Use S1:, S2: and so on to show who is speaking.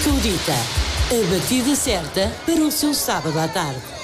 S1: Saudita. A batida certa para o seu sábado à tarde.